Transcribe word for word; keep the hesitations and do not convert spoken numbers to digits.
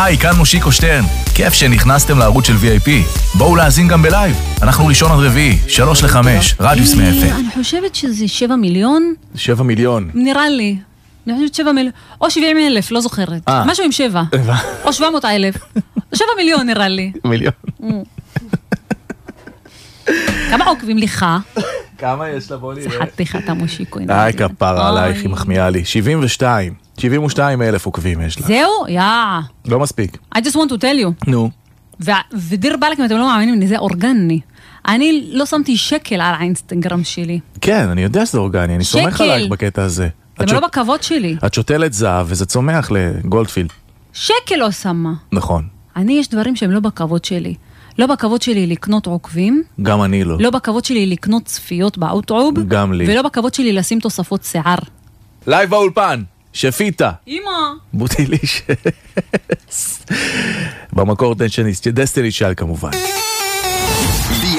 היי, כאן מושיקו שטרן. כיף שנכנסתם לערוץ של וי איי פי. בואו להאזין גם בלייב. אנחנו ראשון עד רביעי, שלוש לחמש, רדיוס מאפל. אני חושבת שזה שבע מיליון. שבע מיליון. נראה לי. אני חושבת שבע מיליון. או שבעים אלף, לא זוכרת. משהו עם שבע. או שבע מאות אלף. שבע מיליון נראה לי. מיליון. כמה עוקבים לך? כמה יש לה? בוא נראה. זה חתיכת המושיקו. היי, כפרה עלייך, היא מחמיאה לי. שבעים ושתיים. שבעים ושתיים אלף עוקבים יש לה. זהו? יא. לא מספיק. I just want to tell you. נו. ודיר בלק, אם אתם לא מאמינים, זה אורגני. אני לא שמתי שקל על האינסטגרם שלי. כן, אני יודע שזה אורגני, אני סומך עלייך בקטע הזה. זה לא בכבוד שלי. את שותלת זהב וזה צומח לגולדפילד. שקל לא שמה. נכון. אני, יש דברים שהם לא בכבוד שלי. לא בכבוד שלי לקנות עוקבים. גם אני לא. לא בכבוד שלי לקנות צפיות באוטרוב. גם לי. ולא בכבוד שלי לשים תוספות שיער. לייב באולפן, שפיטה. אמא. בוטיליש. במקור טנשניסט, דסטיני שאל כמובן.